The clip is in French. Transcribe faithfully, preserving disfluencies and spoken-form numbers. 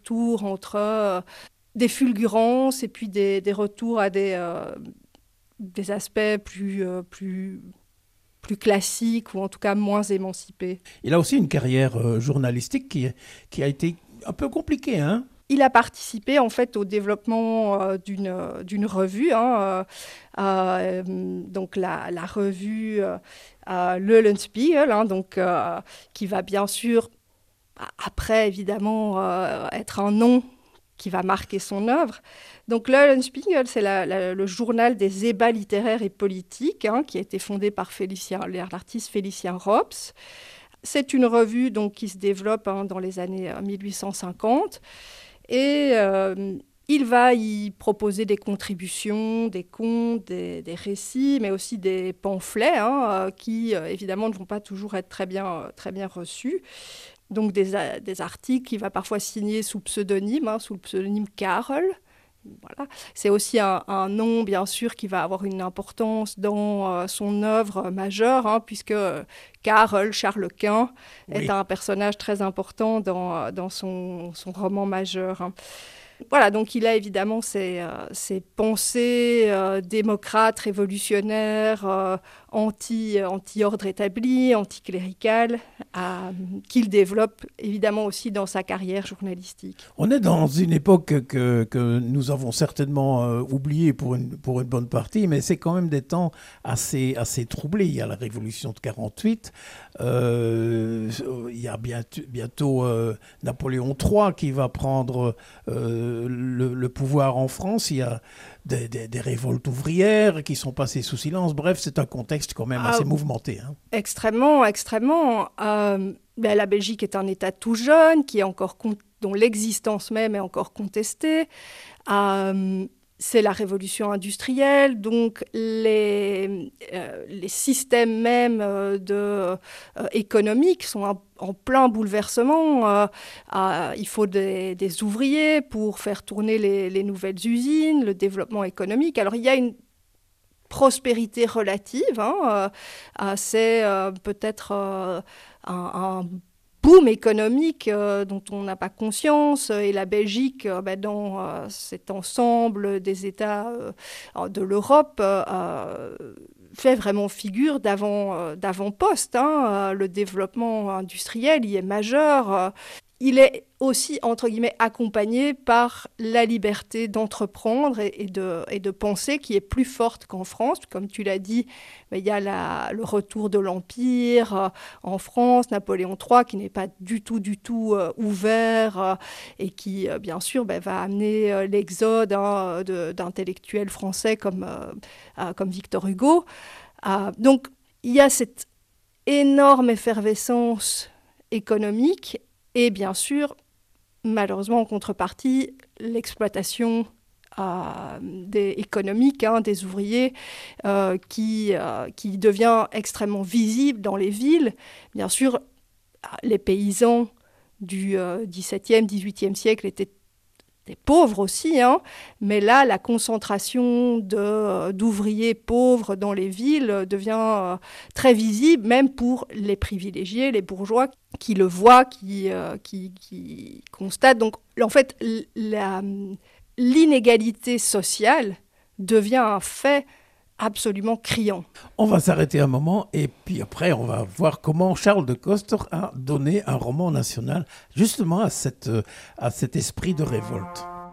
allers-retours entre euh, des fulgurances et puis des, des retours à des, euh, des aspects plus, euh, plus, plus classiques ou en tout cas moins émancipés. Il a aussi une carrière euh, journalistique qui, qui a été un peu compliquée, hein? Il a participé en fait au développement euh, d'une, d'une revue, hein, euh, euh, donc la, la revue euh, euh, L'Eulenspiegel, hein, donc, euh, qui va bien sûr, après évidemment, euh, être un nom qui va marquer son œuvre. Donc L'Eulenspiegel, c'est la, la, le journal des ébats littéraires et politiques, hein, qui a été fondé par Félicien, l'artiste Félicien Rops. C'est une revue donc, qui se développe hein, dans les années mille huit cent cinquante. Et euh, il va y proposer des contributions, des contes, des, des récits, mais aussi des pamphlets hein, qui, euh, évidemment, ne vont pas toujours être très bien, très bien reçus. Donc des, des articles qu'il va parfois signer sous pseudonyme, hein, sous le pseudonyme Karel. Voilà. C'est aussi un, un nom, bien sûr, qui va avoir une importance dans euh, son œuvre majeure, hein, puisque euh, Karel, Charles Quint, oui. est un personnage très important dans, dans son, son roman majeur. Hein. Voilà, donc il a évidemment ses, euh, ses pensées euh, démocrates, révolutionnaires, euh, anti, euh, anti-ordre établi, anticléricales, euh, qu'il développe évidemment aussi dans sa carrière journalistique. On est dans une époque que, que nous avons certainement euh, oubliée pour une, pour une bonne partie, mais c'est quand même des temps assez, assez troublés. Il y a la révolution de quarante-huit, euh, il y a bientôt, bientôt euh, Napoléon trois qui va prendre euh, le, le pouvoir en France. Il y a des, des, des révoltes ouvrières qui sont passées sous silence. Bref, c'est un contexte quand même assez ah, mouvementé. Hein. Extrêmement, extrêmement. Euh, ben, la Belgique est un État tout jeune, qui est encore con- dont l'existence même est encore contestée. Euh, c'est la révolution industrielle, donc les, euh, les systèmes même euh, de, euh, économiques sont en, en plein bouleversement. Euh, euh, il faut des, des ouvriers pour faire tourner les, les nouvelles usines, le développement économique. Alors il y a une prospérité relative, hein, euh, c'est euh, peut-être euh, un, un boom économique euh, dont on n'a pas conscience, et la Belgique, euh, bah, dans euh, cet ensemble des États euh, de l'Europe, euh, fait vraiment figure d'avant, euh, d'avant-poste. Hein. Le développement industriel y est majeur. Euh, il est aussi, entre guillemets, accompagné par la liberté d'entreprendre et, et, de, et de penser qui est plus forte qu'en France. Comme tu l'as dit, il y a la, le retour de l'Empire euh, en France, Napoléon trois, qui n'est pas du tout, du tout euh, ouvert euh, et qui, euh, bien sûr, bah, va amener euh, l'exode hein, de, d'intellectuels français comme, euh, euh, comme Victor Hugo. Euh, donc, il y a cette énorme effervescence économique. Et bien sûr, malheureusement, en contrepartie, l'exploitation euh, des, économique hein, des ouvriers euh, qui, euh, qui devient extrêmement visible dans les villes. Bien sûr, les paysans du euh, dix-septième, dix-huitième siècle étaient des pauvres aussi, hein, mais là, la concentration de, euh, d'ouvriers pauvres dans les villes devient euh, très visible, même pour les privilégiés, les bourgeois, qui le voient, qui, euh, qui, qui constatent. Donc, en fait, la, l'inégalité sociale devient un fait absolument criant. On va s'arrêter un moment et puis après, on va voir comment Charles de Coster a donné un roman national justement à, cette, à cet esprit de révolte.